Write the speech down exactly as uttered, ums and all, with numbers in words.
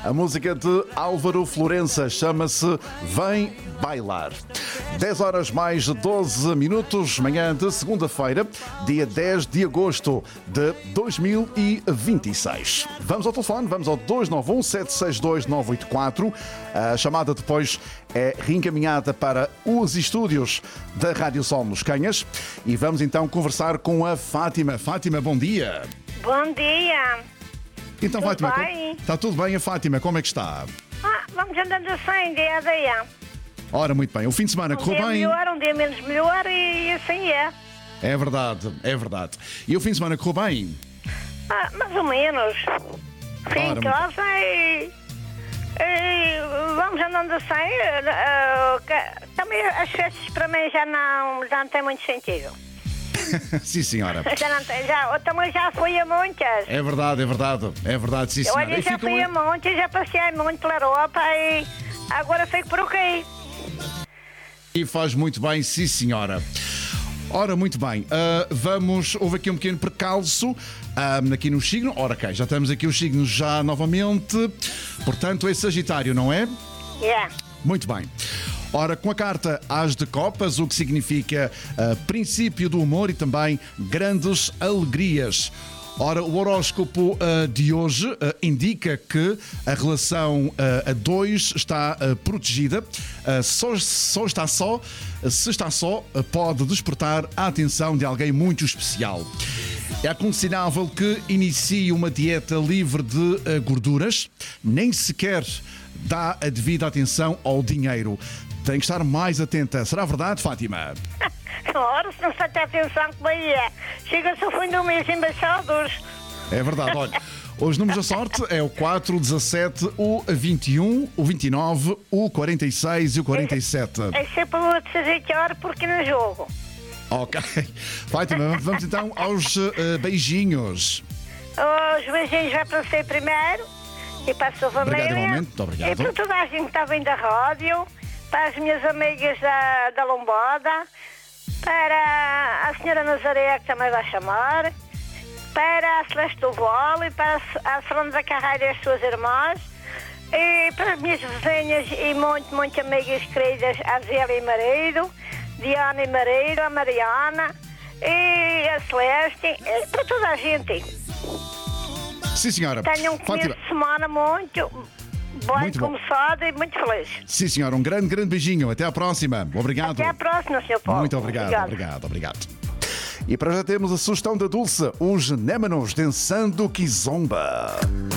A música de Álvaro Florença chama-se Vem Bailar. dez horas mais doze minutos, manhã de segunda-feira, dia dez de agosto de dois mil e vinte e seis. Vamos ao telefone, vamos ao dois nove um, sete seis dois, nove oito quatro. A chamada depois é reencaminhada para os estúdios da Rádio Sol nos Canhas e vamos então conversar com a Fátima. Fátima, bom dia. Bom dia. Então, tudo Fátima, bem? está tudo bem? A Fátima, como é que está? Ah, vamos andando assim, dia a dia. Ora, muito bem. O fim de semana Um correu dia bem? melhor, um dia menos melhor e assim é. É verdade, é verdade. E o fim de semana correu bem? Ah, mais ou menos. Fim Ora, em casa e, e vamos andando assim. Uh, que, também as festas para mim já não, já não tem muito sentido. Sim, senhora. Já não tem, já, eu também já fui a muitas. É verdade, é verdade. É verdade, sim, senhora. Olha, E já ficam- fui a muitas, já passei muito pela Europa e agora fico por aqui. E faz muito bem, sim, senhora. Ora, muito bem. ah, vamos... Houve aqui um pequeno percalço ah, aqui no signo. Ora, ok, já estamos aqui os signos já novamente. Portanto, é Sagitário, não é? Yeah. Muito bem. Ora, com a carta As de Copas, o que significa ah, princípio do humor e também grandes alegrias. Ora, o horóscopo ah, de hoje ah, indica que a relação ah, a dois está ah, protegida. Ah, só, só está só, se está só, ah, pode despertar a atenção de alguém muito especial. É aconselhável que inicie uma dieta livre de ah, gorduras, nem sequer dá a devida atenção ao dinheiro. Tem que estar mais atenta. Será verdade, Fátima? Ora, se não se tem atenção como aí é. Chega-se ao fim do mês embaixados. É verdade, olha. Os números da sorte é o quatro, o dezassete, o vinte e um, o vinte e nove, o quarenta e seis e o quarenta e sete. É sempre o de Sagitário porque no jogo. Ok. Fátima, vamos então aos uh, beijinhos. Os beijinhos vai para você primeiro e para a sua família. Obrigado, igualmente. Muito obrigado. E para toda a gente que está vindo da rádio, para as minhas amigas da, da Lombada, para a senhora Nazaré, que também vai chamar, para a Celeste do Vole, para a Fernanda Carreira e as suas irmãs, e para as minhas vizinhas e muito, muito amigas queridas, a Zélia e marido, Diana e marido, a Mariana e a Celeste, e para toda a gente. Sim, senhora. Tenham um começo Fátima. de semana muito bem Muito bom. começado e muito feliz. Sim, senhora. Um grande, grande beijinho. Até à próxima. Obrigado. Até à próxima, senhor Paulo. Muito obrigado, obrigado, obrigado. E para já temos a sugestão da Dulce, os Némanos dançando Kizomba.